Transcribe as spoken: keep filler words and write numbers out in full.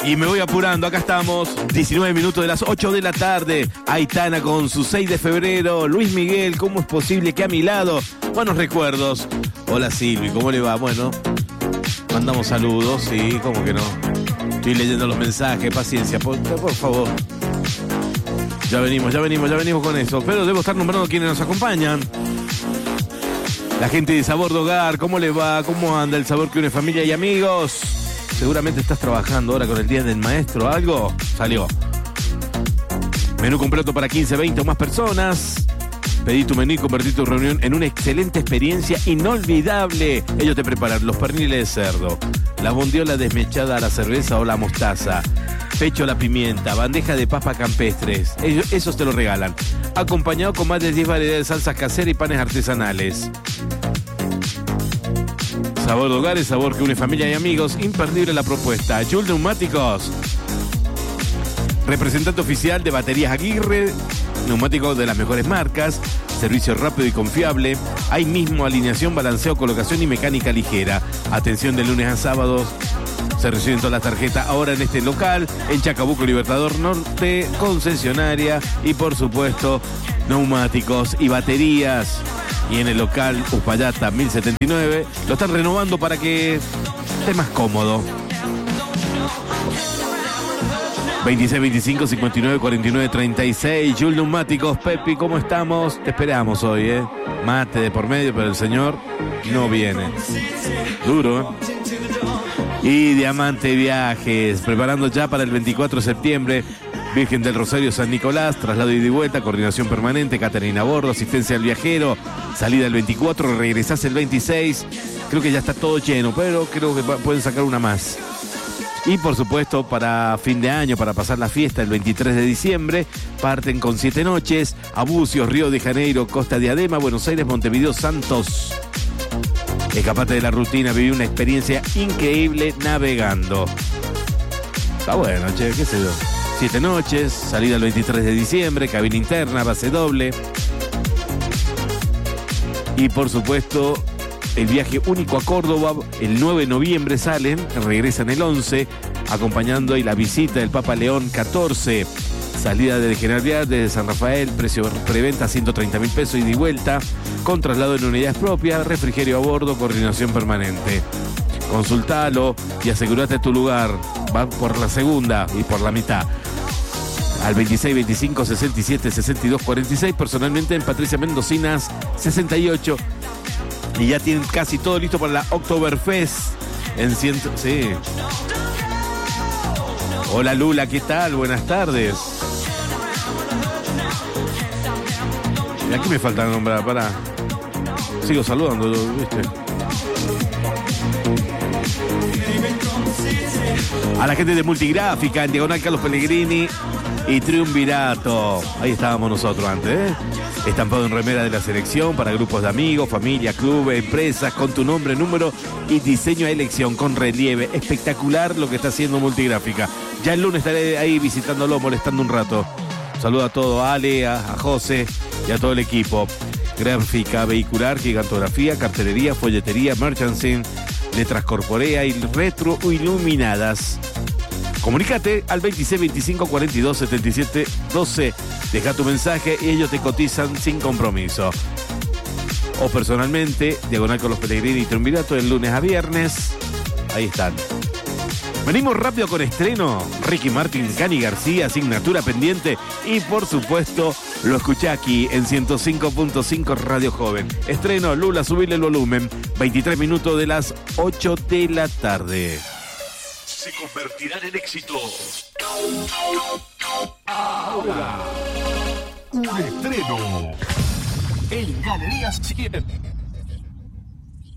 Y me voy apurando, acá estamos, diecinueve minutos de las ocho de la tarde. Aitana con su seis de febrero. Luis Miguel, ¿cómo es posible que a mi lado? Buenos recuerdos. Hola Silvi, ¿cómo le va? Bueno, mandamos saludos, sí, ¿cómo que no? Estoy leyendo los mensajes, paciencia, por, por favor. Ya venimos, ya venimos, ya venimos con eso. Pero debo estar nombrando quienes nos acompañan. La gente de Sabor de Hogar, ¿cómo le va? ¿Cómo anda el sabor que une familia y amigos? Seguramente estás trabajando ahora con el Día del Maestro. ¿Algo? Salió. Menú completo para quince, veinte o más personas. Pedí tu menú y convertí tu reunión en una excelente experiencia inolvidable. Ellos te preparan los perniles de cerdo, la bondiola desmechada a la cerveza o la mostaza, pecho a la pimienta, bandeja de papa campestres. Ellos, esos te lo regalan. Acompañado con más de diez variedades de salsas caseras y panes artesanales. Sabor de Hogar es sabor que une familia y amigos. Imperdible la propuesta. Joule Neumáticos, representante oficial de Baterías Aguirre, neumáticos de las mejores marcas, servicio rápido y confiable. Ahí mismo alineación, balanceo, colocación y mecánica ligera. Atención de lunes a sábados. Se reciben todas las tarjetas ahora en este local, en Chacabuco, Libertador Norte, concesionaria y por supuesto neumáticos y baterías. Y en el local Uspallata mil setenta y nueve lo están renovando para que esté más cómodo. veintiséis, veinticinco, cincuenta y nueve, cuarenta y nueve, treinta y seis. Joule Neumáticos. Pepi, ¿cómo estamos? Te esperamos hoy, ¿eh? Mate de por medio, pero el señor no viene. Duro, ¿eh? Y Diamante Viajes, preparando ya para el veinticuatro de septiembre. Virgen del Rosario, San Nicolás, traslado ida y vuelta, coordinación permanente, catering a bordo, asistencia al viajero, salida el veinticuatro, regresás el veintiséis. Creo que ya está todo lleno, pero creo que pueden sacar una más. Y por supuesto, para fin de año, para pasar la fiesta el veintitrés de diciembre, parten con siete noches a Bucios, Río de Janeiro, Costa Diadema, Buenos Aires, Montevideo, Santos. Escapate de la rutina, viví una experiencia increíble navegando. Está bueno, che, qué sé yo. Siete noches, salida el veintitrés de diciembre, cabina interna, base doble. Y por supuesto, el viaje único a Córdoba, el nueve de noviembre salen, regresan el once, acompañando ahí la visita del Papa León catorce. Salida de General Vial, desde San Rafael, precio preventa ciento treinta mil pesos ida y vuelta, con traslado en unidades propias, refrigerio a bordo, coordinación permanente. Consultalo y asegurate tu lugar. Va por la segunda y por la mitad. Al veintiséis, veinticinco, sesenta y siete, sesenta y dos, cuarenta y seis, personalmente en Patricia Mendocinas sesenta y ocho. Y ya tienen casi todo listo para la Oktoberfest en ciento... Sí. Hola Lula, ¿qué tal? Buenas tardes. Y aquí me falta nombrar, pará. Sigo saludando, ¿viste? A la gente de Multigráfica, en Diagonal Carlos Pellegrini y Triunvirato. Ahí estábamos nosotros antes, ¿eh? Estampado en remera de la selección para grupos de amigos, familia, clubes, empresas, con tu nombre, número y diseño a elección, con relieve. Espectacular lo que está haciendo Multigráfica. Ya el lunes estaré ahí visitándolo, molestando un rato. Saludo a todo, a Ale, a, a José y a todo el equipo. Gráfica vehicular, gigantografía, cartelería, folletería, merchandising, letras corporea y retroiluminadas. Comunícate al veintiséis, veinticinco, cuarenta y dos, setenta y siete, doce. Deja tu mensaje y ellos te cotizan sin compromiso. O personalmente, Diagonal con los Pellegrini y Triunvirato, de lunes a viernes. Ahí están. Venimos rápido con estreno. Ricky Martin, Cani García, asignatura pendiente. Y por supuesto, lo escuché aquí en ciento cinco punto cinco Radio Joven. Estreno, Lula, subirle el volumen. veintitrés minutos de las ocho de la tarde. Se convertirán en éxito. Ahora, un estreno en Galerías cien.